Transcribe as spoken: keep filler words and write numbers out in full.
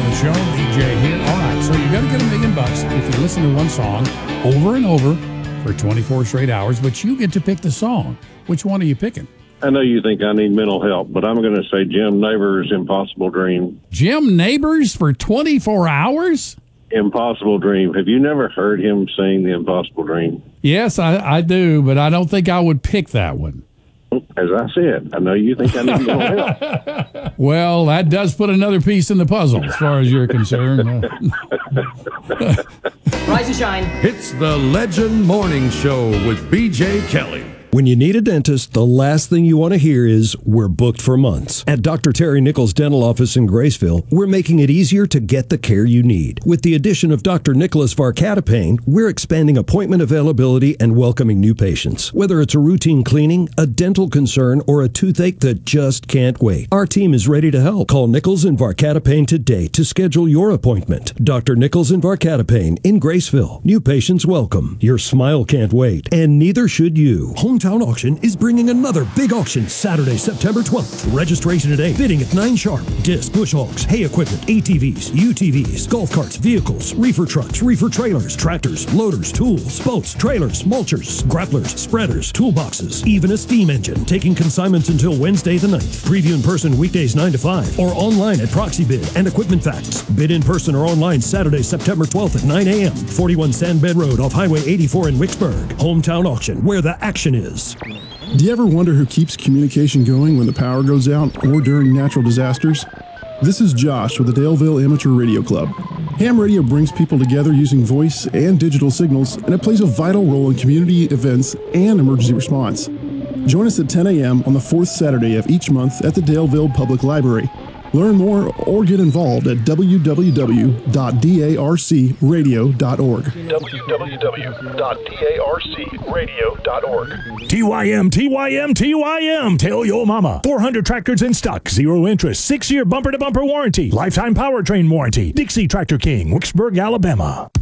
the show. B J here. All right, so you're going to get a million bucks if you listen to one song over and over for twenty-four straight hours, but you get to pick the song. Which one are you picking? I know you think I need mental help, but I'm going to say Jim Neighbors' Impossible Dream. Jim Neighbors for twenty-four hours? Impossible Dream. Have you never heard him sing the Impossible Dream? Yes, I, I do, but I don't think I would pick that one. As I said, I know you think I need mental help. Well, that does put another piece in the puzzle as far as you're concerned. Rise and shine. It's the Legend Morning Show with B J Kelly. When you need a dentist, the last thing you want to hear is, we're booked for months. At Doctor Terry Nichols' dental office in Graceville, we're making it easier to get the care you need. With the addition of Doctor Nicholas Varcatapane, we're expanding appointment availability and welcoming new patients. Whether it's a routine cleaning, a dental concern, or a toothache that just can't wait, our team is ready to help. Call Nichols and Varcatapane today to schedule your appointment. Doctor Nichols and Varcatapane in Graceville. New patients welcome. Your smile can't wait, and neither should you. Hometown Auction is bringing another big auction Saturday, September twelfth. Registration today. Bidding at nine sharp. Disc, bush hogs, hay equipment, A T Vs, U T Vs, golf carts, vehicles, reefer trucks, reefer trailers, tractors, loaders, tools, boats, trailers, mulchers, grapplers, spreaders, toolboxes, even a steam engine. Taking consignments until Wednesday the ninth. Preview in person weekdays nine to five or online at Proxy Bid and Equipment Facts. Bid in person or online Saturday, September twelfth at nine a.m. forty-one Sandbed Road off Highway eighty-four in Wicksburg. Hometown Auction, where the action is. Do you ever wonder who keeps communication going when the power goes out or during natural disasters? This is Josh with the Daleville Amateur Radio Club. Ham radio brings people together using voice and digital signals, and it plays a vital role in community events and emergency response. Join us at ten a.m. on the fourth Saturday of each month at the Daleville Public Library. Learn more or get involved at w w w dot d a r c radio dot org. w w w dot d a r c radio dot org. T Y M, T Y M, T Y M. Tell your mama. four hundred tractors in stock. Zero interest. Six-year bumper-to-bumper warranty. Lifetime powertrain warranty. Dixie Tractor King, Wicksburg, Alabama.